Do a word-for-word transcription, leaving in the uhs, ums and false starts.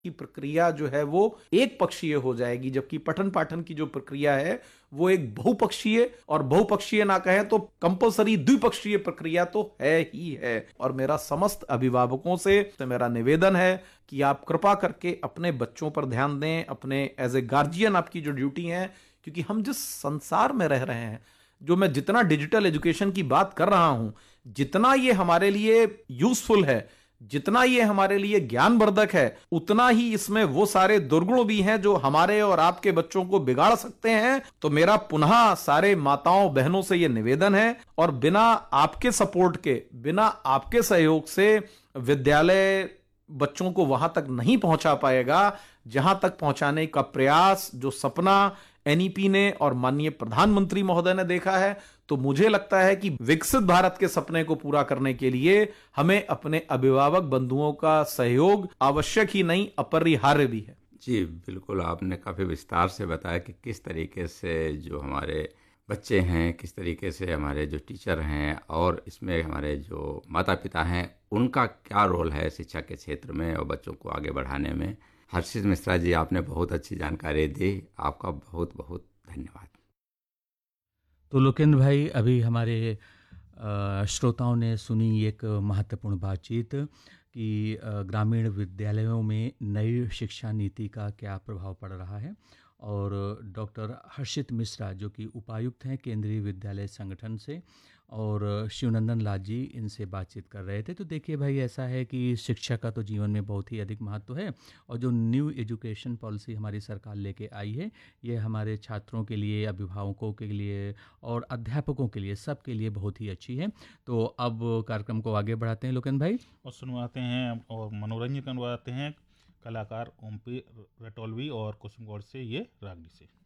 की प्रक्रिया जो है वो एक पक्षीय हो जाएगी, जबकि पठन पाठन की जो प्रक्रिया है वो एक बहुपक्षीय, और बहुपक्षीय ना कहें तो कंपलसरी द्विपक्षीय प्रक्रिया तो है ही है। और मेरा समस्त अभिभावकों से तो मेरा निवेदन है कि आप कृपा करके अपने बच्चों पर ध्यान दें, अपने एज ए गार्जियन आपकी जो ड्यूटी है, क्योंकि हम जिस संसार में रह रहे हैं, जो मैं जितना डिजिटल एजुकेशन की बात कर रहा हूं, जितना ये हमारे लिए यूजफुल है, जितना ये हमारे लिए ज्ञानवर्धक है, उतना ही इसमें वो सारे दुर्गुण भी हैं जो हमारे और आपके बच्चों को बिगाड़ सकते हैं। तो मेरा पुनः सारे माताओं बहनों से ये निवेदन है, और बिना आपके सपोर्ट के, बिना आपके सहयोग से विद्यालय बच्चों को वहां तक नहीं पहुंचा पाएगा जहां तक पहुंचाने का प्रयास, जो सपना एनईपी ने और माननीय प्रधानमंत्री महोदय ने देखा है। तो मुझे लगता है कि विकसित भारत के सपने को पूरा करने के लिए हमें अपने अभिभावक बंधुओं का सहयोग आवश्यक ही नहीं, अपरिहार्य भी है। जी बिल्कुल, आपने काफ़ी विस्तार से बताया कि किस तरीके से जो हमारे बच्चे हैं, किस तरीके से हमारे जो टीचर हैं, और इसमें हमारे जो माता पिता हैं, उनका क्या रोल है शिक्षा के क्षेत्र में और बच्चों को आगे बढ़ाने में। हर्षित मिश्रा जी, आपने बहुत अच्छी जानकारी दी, आपका बहुत बहुत धन्यवाद। तो लोकेंद्र भाई, अभी हमारे अ, श्रोताओं ने सुनी एक महत्वपूर्ण बातचीत कि अ, ग्रामीण विद्यालयों में नई शिक्षा नीति का क्या प्रभाव पड़ रहा है, और डॉक्टर हर्षित मिश्रा जो कि उपायुक्त हैं केंद्रीय विद्यालय संगठन से, और शिवनंदन लाल जी इनसे बातचीत कर रहे थे। तो देखिए भाई, ऐसा है कि शिक्षा का तो जीवन में बहुत ही अधिक महत्व है, और जो न्यू एजुकेशन पॉलिसी हमारी सरकार लेके आई है, ये हमारे छात्रों के लिए, अभिभावकों के लिए और अध्यापकों के लिए, सबके लिए बहुत ही अच्छी है। तो अब कार्यक्रम को आगे बढ़ाते हैं लोकेंद्र भाई, और सुनवाते हैं और मनोरंजन करवाते हैं कलाकार ओम पी रटोलवी और कुसुम गौड़ से ये रागनी से।